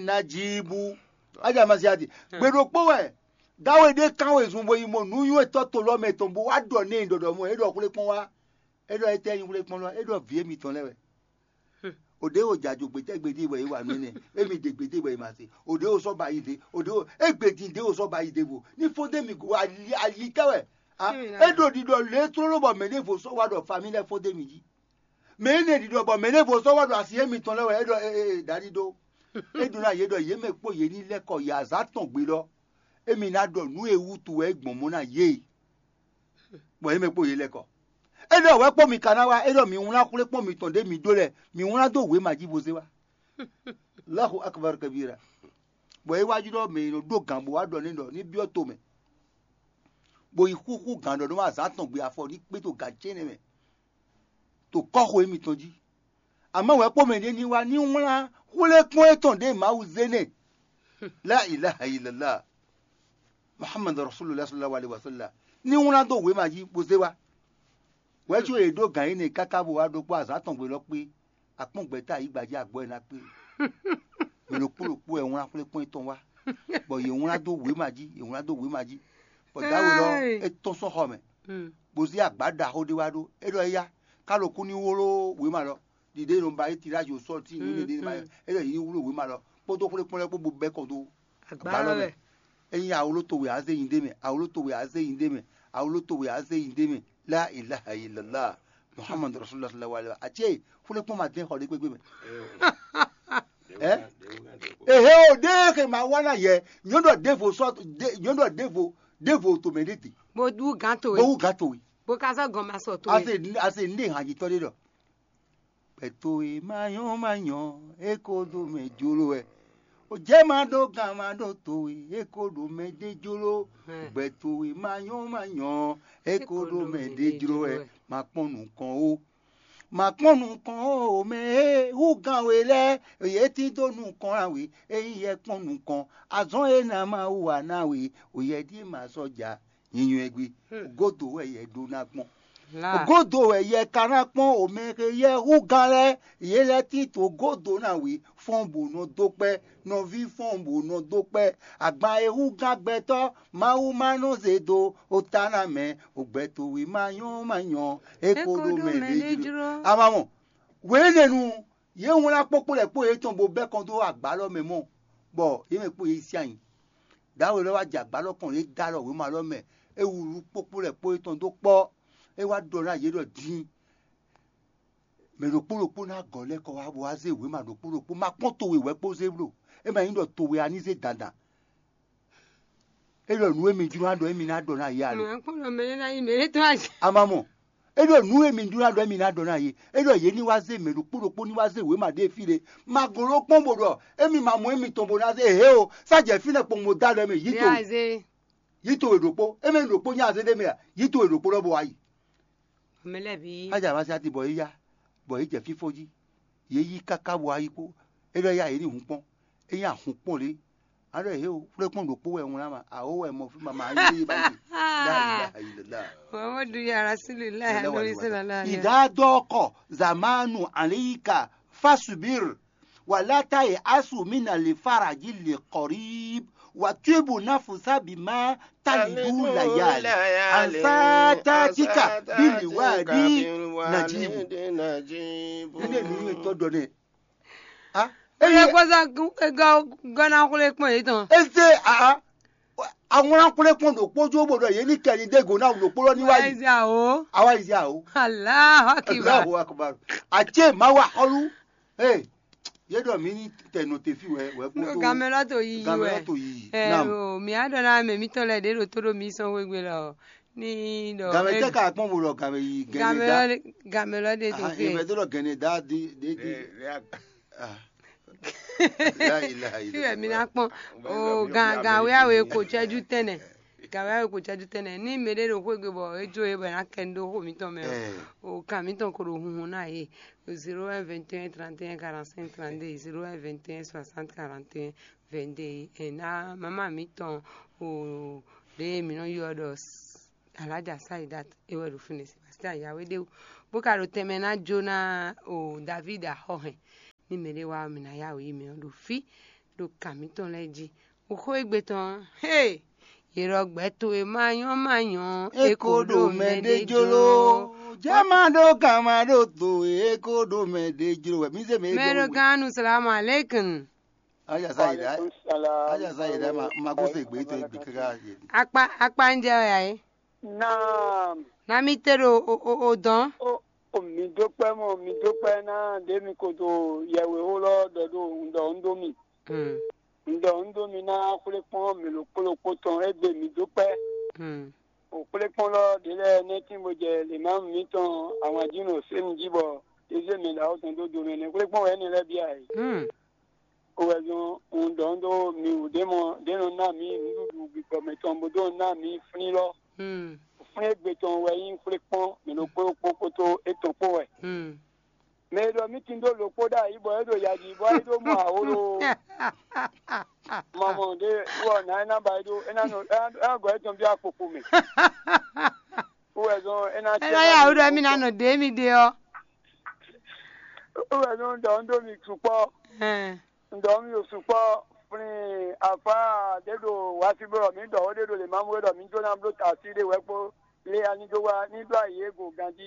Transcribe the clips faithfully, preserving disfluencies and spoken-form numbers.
najibu aja masiati gbero powe dawe de kanwe zumbo imo nu yu eto to lo me tombo wa do ni ndodo mo edo kule pon wa edo ete yin kule pon lo edo vie mi ton lewe ode o jajo gbete gbede iwe wa mi ni emi de gbede iwe ma se ode o so ba ide ode o egbedi de o so ba ide bo ni fode mi go ali ali kawe ah edo dido le to lo bo me ne fo so wa do family fode mi ji me ne dido bo me ne fo so wa do asi emi ton lewe edo eh dadi do edo na ye do ye me po ye ni leko ya za ton gbe lo emi na do nu ewu tu egbon mo na ye bo ye me po ye leko edo we po mi kanawa edo mi unla kule po mi ton de mi dole mi unla do we maji bo se wa Allahu akbar kabira bo e waju do me no do gambo wa do ni do ni bi o to me bo ikuku gando do ma za ton gbe afo ni pe to ga chene me to ko ho mi ton ji ama we po me ni wa ni unla kule pon e ton de ma u zene la ilaha illallah Muhammad Rasulullah sallallahu alaihi wasallam ni unla do we maji bo se wa weju edo gan ni kakabo wa do po azatan gbe lo pe apongbeta igbaje agbo ena pe me lo puro po e won apele pon ton wa bo ye won do we maji ye won do we maji bo dawo lo e ton so ho me bo si agbada ho de wa do edo ya kaloku ni woro we ma lo dide no ba ti rajo so ti ni de ma edo yi wuro we ma lo po to pele pon le po bo be ko do agbalo me eyin awolo to we aze yin de me awolo to we aze yin de me awolo to we aze yin de me la ilaha illallah Muhammad Rasulullah sallallahu alaihi wasallam ache fule po ma den ho de gbegbe me eh eh o de ke ma wana ye nyodo devo so nyodo devo devo to mediti bo du gato bo gato wi bo ka so gan ma so to ase ase ni han ji to de do peto e mayon mayon e ko do me jolo e o je ma do gan ma do to e ko do me de jolo beto e mayon mayon e ko do me de jolo e ma ponu kan o ma ponu kan o me hu gan we le ye ti do nu kan awe e ye ponu kan azon e na ma wa na we o ye di ma soja yiyun egbe godo we ye do na pon godo we ye kana pon o me ke ye hu gan le ye le ti to godo na we fonbo no dope no vi fonbo no dope agba ehu gan gbeto ma hu ma no zedo otana me ogbeto we mayon mayon ekodo me lejuro amamo we nenu ye won la popo le po e ton bo be kan do agba lo me mo bo ye me po ye si ayin dawo lo wa jagba lo kan le da lo we ma lo me e wuru popo le po e ton do po e wa do na ye do din me ro poro po na gan le ko wa bo aze we ma ro poro po ma pon to we we po ze bro e ma yin do to we ani ze dada e lo nu e mi juru ando e mi na do na ya lo mo ko lo me na yi me to ase amamo e lo nu e mi juru ando e mi na do na ye e lo ye ni wa ze me ro poro po ni wa ze we ma de file ma goro pon bo do e mi ma mo e mi ton bo na ze he o sa je file po mo da le me yi to yi to ero po e me ro po nya ze de me yi to ero po lo bo wa yi melebi aja ma se ati bo ya bo ije fifoji ye yi kaka wa ipo e lo ya eri hun pon e ya hun pon le are he o fure pon do po we won ma a o we mo fi ma ma yi ba ji la ilaha illallah Muhammadu ya rasulullah alaihi sallallahu idha daqa zamanu alayka fasbir wa la ta'i asu min al faraji li qarib wa tubu nafsa bima talibu layal ansatatika bil wadi najib ene ni to do ne ah e ko za ga gana kule pon yi tan ese ah àwọn akure pon do pojo obodo ye ni kerin dego na lo poro ni wa yi isia o awa isia o Allahu akbar Allahu akbar ache ma wa holu eh ye do mi ni tenu te fi we we po to gamela to yi we gamela to yi nam o mi adona me mi to le de ro to ro mi san we gbe lo ni do gamela ka pon mo lo game yi gamela gamela de to fi e be do lo gene da di di ah la ilaha illallah fi mi na pon o gan gan we awe ko cheju tene gan we awe ko cheju tene ni mere ro ko gbe bo ejo e be na kendo ho mi to me o ka mi to ko ro hun na ye zero un vingt et un trente et un quarante-cinq trente-deux zero un vingt et un soixante quarante et un vingt-deux e na mama mi to o de mi no yo do alaja Saidat e we ro fini Sebastian ya we de bo ka ro teme na Jona o David a ho he ni mere wa mi na ya o yi mi o fi do kàmítàn lẹ́jì òkó ìgbẹ́tàn hey ìrọ̀gbẹ́tò ìmáyán máyán ekodo mẹ́dẹ́jọ́ló jamado kamado tó ekodo mẹ́dẹ́jọ́ló wẹ̀ mí sẹ́ mi. mẹ́rọ ganu salamu aleykum. aja sayida aja sayida ma ma ko se gbe to gbe kaka ye. apa apa ń jẹ́ ọ̀yà yìí. naam. nami tẹ́lẹ̀ o o o dán. o mi dúpẹ́ mọ́ mi dúpẹ́ náà démi kò tó yẹ̀wé ó lọ dọ̀dọ̀ ǹdọ̀ ǹdómi. ǹdọ̀ ǹdómi náà kúlẹ̀ pọ́n mi ló kúlẹ̀ kó tán ẹgbẹ́ mi dúpẹ́. òkúlẹ̀ pọ́n lọ délẹ̀ ní tí mo jẹ lè má mi tán àwọn àjìnà sẹ́mi jíbọ̀ ẹsẹ̀ mi là ó tán tó domi ní kúlẹ̀ pọ́n wẹ̀ ní lẹ́bí àyè. o wẹ̀ dùn ǹdọ̀ ǹdó mi ò dé mọ́ dénú náà mi nínú gbígbọ́ mẹ́tọ́ mbodó náà mi fún lọ. fún ẹgbẹ̀tàn wẹ̀yìn kúlẹ̀ pọ́n mi ló kúlẹ̀ pọ́n kó tó ètò pọ̀ wẹ̀. mẹ́ẹ̀dọ̀ mi ti ń dó lóko dà ìbọ̀ ẹ̀dọ̀ yàjì ìbọ̀ ẹ̀dọ̀ mọ̀ àwòrò mọ̀mọ́ de wọ̀ náà ẹ̀nà bá ẹ̀dọ̀ ẹ̀nà ẹ̀gọ̀ ẹ̀tàn bí àpòpọ̀ mi. wẹ̀ dùn ẹ̀nà tí ẹ̀nà yà wúdọ̀ mi nà dé mi dé ọ. wẹ̀ dùn ǹdọ̀ ǹdọ̀ mi sùpọ̀ ǹdọ̀ mi ò sùpọ̀ fún àfa dédò wá sí bọ̀rọ̀ mi dọ̀ ọ́ dédò lè máa mú ẹ̀dọ̀ mi jóná ló tà sí ilé wẹ́pọ̀ lé anijọba nígbà yìí ègò gandhi.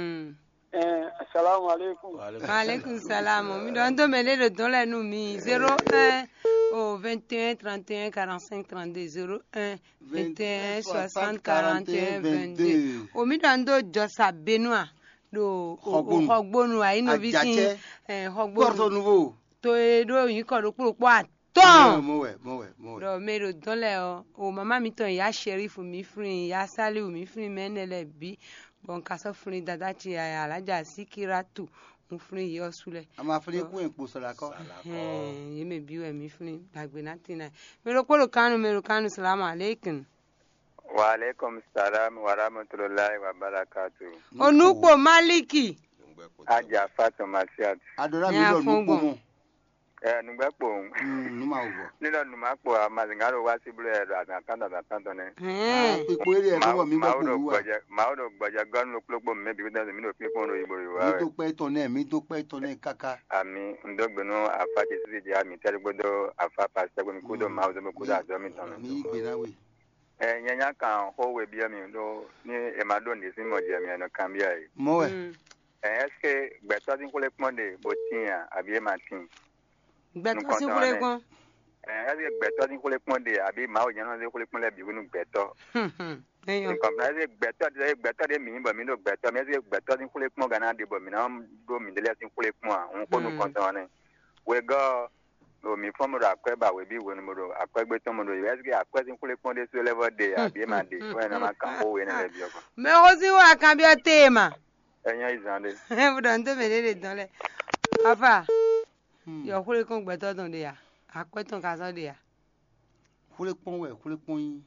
Assalamu alaikum. Wa alaikum salam. Mi don to mele de don lẹ́nu mi zéro un au vingt et un trente et un quarante-cinq trente-deux zéro un vingt et un soixante quarante et un vingt-deux. O mi don do Josa Benoit do Hogbonu ayi no bi tin eh Hogbonu. Porto Nouveau. To e do yin ko do puro ton. Mo we mo we mo we. Do me do don le o. O mama mi ton ya Sheriff mi frin ya Saliu mi frin menele bi. Bon kaso funi dada ti alaja Sikiratu un funi yo sule ama funi ku en po sala ko eh yeme biwe mi funi dagbe natina mero kolo kanu mero kanu salamu alaikum. Wa alaikum salam wa rahmatullahi wa barakatuh. Onupo Maliki aja Fatuma Siat adora mi lo nupo mo eh nugbepo mm numa ogo ni lo numapo amazingaro wa sibule na kanda na kanda ne eh ipo ere e bo mi gbo wa ma o gboja gan lo plogbo me bi dan mi no pe kon ro ibo yo mi to pe ton ne mi to pe ton ne kaka ami ndogbenu afa ti si di ami tele gbodo afa pastor gbo mi kudo ma o zo mi kudo ajo mi ton mi gbe na we eh nyanya kan ho we bi ami do ni e ma do ndi si mo je mi no kan bi ai mo we eh est-ce que gbeto din kole pmonde botian abi e ma tin gbẹtọ sí kúlẹ gan. ẹ ẹ ṣe gbẹtọ ní kúlẹ pọn de àbí màá ò yẹn náà ṣe kúlẹ pọn lẹbi ìwé gbẹtọ. nǹkan fúnra ṣe gbẹtọ ṣe gbẹtọ de mìíràn bọ̀ mí ló gbẹtọ mi ṣe gbẹtọ ní kúlẹ pọn gánà de bọ̀ mí náà ló mi délẹ̀ sí kúlẹ pọn àwọn kónú kan tán ni. wẹ́ gọ́ omi fọ́n mo do àkọ́ ẹ̀bà wẹ́ bí ìwé ni mo do àkọ́ ẹgbẹ́ tó mo do ìwé ṣe àkọ́ ẹ̀sìn kúlẹ pọn de sí lẹ́fọ̀ de àbí ẹ̀ máa de fún ẹ̀ náà máa kàn kó wẹ́ ní ẹ̀bí ọkọ̀. mẹ́wọ́ sí wà kan bí ọ téèmà. ẹ̀yàn ìzànde. ẹ̀ bùdọ̀ ń tó mẹ́lẹ́ lè dán lẹ̀. afa yọ kúlẹ̀ kún gbẹtọ́ dùn de yà àpẹtàn kásán de yà. kúlẹ̀ pọ́n wẹ̀ kúlẹ̀ pọ́n yín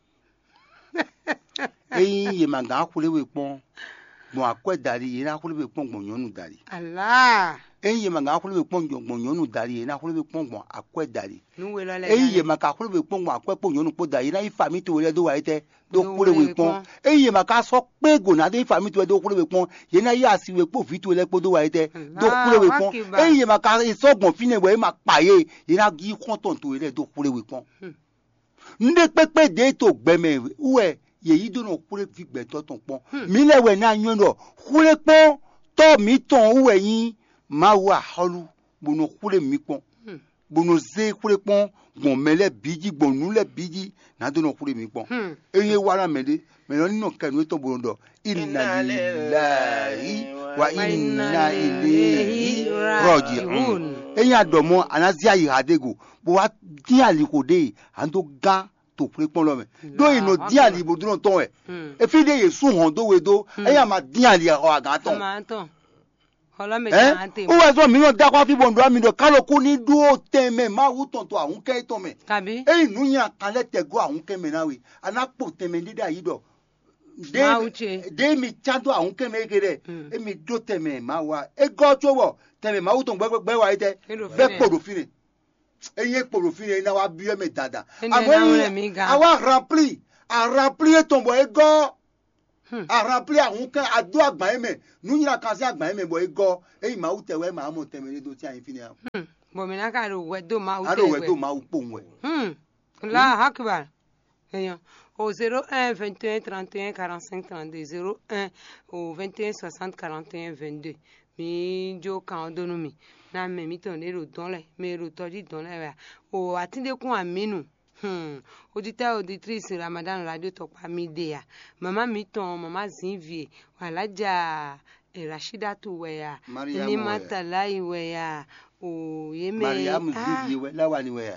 eyín yé màgà kúlẹ̀ wẹ̀ pọ́n gbọ̀n àkọ́ dàrí yẹn náà kúlẹ̀ wẹ̀ pọ́n gbọ̀n yọ̀nù dàrí. ala. eyín yé màgà kúlẹ̀ wẹ̀ pọ́n gbọ̀n yọ̀nù dàrí yẹn náà kúlẹ̀ wẹ̀ pọ́n gbọ̀n àkọ́ dàrí. nuwe lọlẹ eyín yé màgà kúlẹ̀ wẹ̀ pọ́n gbọ̀n àkọ́ pọ́n yọ̀nù pọ́ dàrí náà ifá mi tó wẹlẹ́ tó wà yìí tẹ́ tó kúlẹ̀ wẹ̀ pọ́n eyín yé màgà sọ pé gònà tó ifá mi tó wẹlẹ́ tó kúlẹ̀ wẹ̀ pọ́n yẹn náà yà sí wẹ̀ pọ́ fi tó wẹlẹ́ pọ́ tó wà yìí tẹ́ tó kúlẹ̀ wẹ̀ pọ́n eyín yé màgà ìsọ̀gbọ̀n fi nẹ̀wẹ̀ má pààyè yẹn náà yí kọ́ntọ̀n tó wẹlẹ́ tó kúlẹ̀ wẹ̀ pọ́n. ndé pépé dé tó gbẹmẹ wẹ̀ yèyí dùnà kúlẹ̀ fi gbẹ̀tọ̀ tán pọ́n mílẹ̀wẹ̀ náà yọ̀ lọ kúlẹ̀ pọ́n tọ́ mi tán wẹ̀ yín máa wà họ́lù gbọ̀nà kúlẹ̀ mi pọ́n gbọ̀nà zé kúlẹ̀ pọ́n gbọ̀n mẹ́lẹ̀ bíjí gbọ̀n nulẹ̀ bíjí náà dùnà kúlẹ̀ mi pọ́n eyín wàrà mẹ́lẹ̀ mẹ́lẹ̀ nínú kẹ́nu tó gbọ̀nà dọ̀ inna lillahi wa inna ilayhi raji'un eyín àdọ̀mọ́ anazíà yìí àdégò bó wá dín àlìkòdé yìí à ń tó gán tó kúlẹ̀ pọ́n lọ́mẹ̀ dóyìn nù dín àlìbò dúró tán ẹ̀ efi de yẹ sùn hàn dówó do eyín àmà dín àlì àgàn tán. ẹ ó wá sọ mìíràn dákọ́ fíbọn ndúrà mi dọ̀ kálọ̀ kó ní dúró tẹ̀mẹ̀ máa wú tọ̀ntọ̀ àwọn kẹ́ tọ̀mẹ̀. kàbí. eyín nù yàn kálẹ̀ tẹ̀gọ́ àwọn kẹ́mẹ̀ náà wẹ̀ anápò tẹ̀mẹ̀ dídá yìí dọ̀. máa wú tse. dé mi tsádọ̀ àwọn kẹ́mẹ̀ eke dẹ̀ èmi dó tẹ̀mẹ̀ máa wá egọ́ tó wọ̀ tẹ̀mẹ̀ máa wú tọ̀ gbẹ́gbẹ́ wá yìí tẹ́ bẹ́ẹ̀ kpòdòfin eyín kpòdòfin yẹn náà wá bí ẹ̀mẹ̀ dáadáa. àmọ́ àwa rempli à rempli tọ̀nbọ̀ egọ́ à rempli àwọn kẹ́ àdó àgbáyé mẹ́ nùyìnbá kan sí àgbáyé mẹ́ bọ̀ egọ́ eyín máa wú tẹ̀wẹ́ máa mọ̀ tẹ̀mẹ̀ ní do tí a yín fi ni. Bo mi na ka ro we do ma u aro we do ma u ponwe hmm la akbar eyan au zéro un vingt et un trente et un quarante-cinq trente-deux zéro un au vingt et un soixante quarante et un vingt-deux mi jo kan do nu mi na me mi ton le ro don le me ro toji don le wa o atinde kun aminu hmm auditeur auditrice Ramadan radio to pa mi de ya mama mi ton mama zinvie walaja e Rashida tu we ya ni matala iwe ya o yeme Mariam zinvie we la wa ni we ya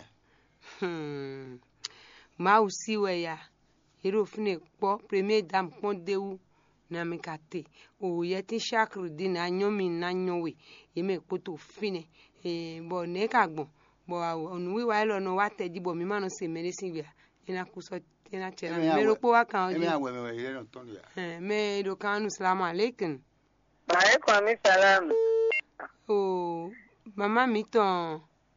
hmm ma usi we ya hero fune po premier dame pon dewu na mi kate o ye tin shakru di na nyomi na nyowe yeme poto fine e bo ne kagbon bo onu wi wa lo no wa teji bo mi ma no se mere sin bia ina ku so ina chera me ro po wa kan e me awe me we ile no ton ya eh me do kan assalamu alaikum wa alaikum salam o mama mi ton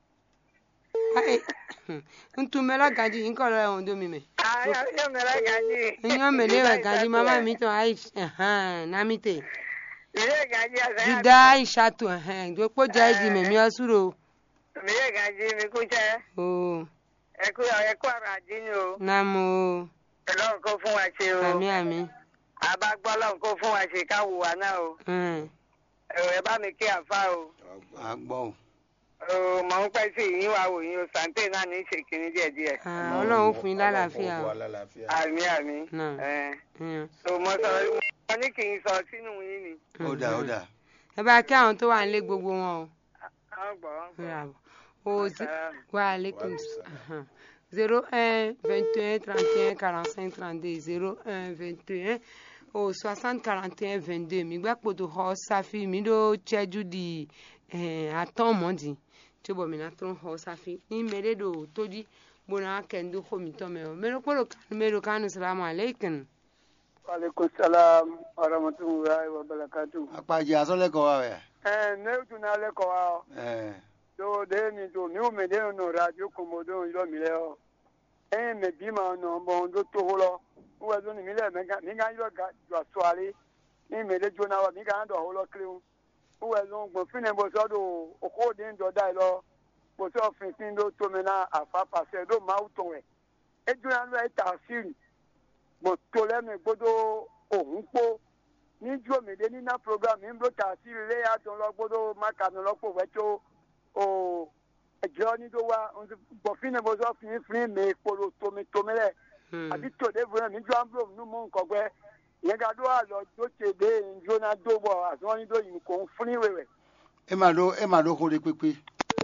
ai ntu mela gaji nko lo on do mi me ah yo me la gaji nyo me le gaji mama mi ton ai eh na mi te ile gaji asa dida Aisha to eh do po jaiji me mi osuro mi le gaji mi ku che o e ku e ku ara jini o na mo Ọlọ́run kó fún wa ṣe o àmín àmín àbágbọ́ Ọlọ́run kó fún wa ṣe ká wù wá náà o mm ẹ bá mi kí àfa o agbo o mọ̀ ń pẹ́ sí yín wá wò yín o sàǹtẹ̀ náà ní ṣe kìíní díẹ̀díẹ̀. ah Ọlọ́run fún yín lálàáfíà o àmì àmì ẹ so mo sọ mo ní kí n sọ sínú yín ni. ó dà ó dà ẹ bá kí àwọn tó wà nílé gbogbo wọn o àwọn gbọ́ o wa alaikum zéro un vingt et un trente et un quarante-cinq trente-deux zéro un vingt et un au soixante quarante et un vingt-deux mi gba poto ho safi mi do cheju di eh aton mondi tí bo mi na tron ho safi ni mere do toji bona kendo ho mi to me o mero poro kan mero kan assalamu alaikum wa alaikum salam wa rahmatullahi wa barakatuh apaji asole ko wa we eh ne tu na le ko wa eh do de mi do mi o me de no radio komodo yo mi le o eh me bi ma no bon do to lo o wa do ni mi le me ga mi ga yo ga jo soare ni me de jo na wa mi ga do ho lo kriun o wa zo gbo fine bo so do o ko de ndo dai lo bo so fin tin do to me na afa pase do ma u to we e jo na lo e ta siri mo to le me gbodo ohun po ni jo me de ni na program mi bro ta siri le ya to lo gbodo ma ka no lo po we to o ẹjọ ni do wa bọfin bo so fin fin me polo to me to me le abi to de bo mi jo ambro nu mo nko gbe yen ga do a lo do te de njo na do bo aso ni do yin ko fin wewe e ma do e ma do ko re pepe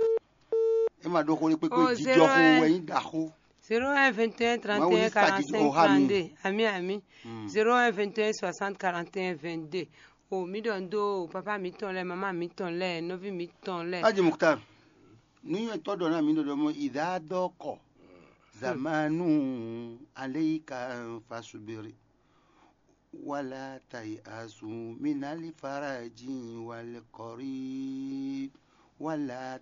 e ma do ko re pepe ji jo fo we yin da ho zéro un vingt et un trente et un quarante-cinq trente-deux ami ami zéro un vingt et un soixante quarante et un vingt-deux o mi don do papa mi ton le mama mi ton le novi mi ton le Haji Mukhtar ni e todo na mi do mo idha doko zamanu alayka fasubiri wala tayasu min al faraji wal qarib wala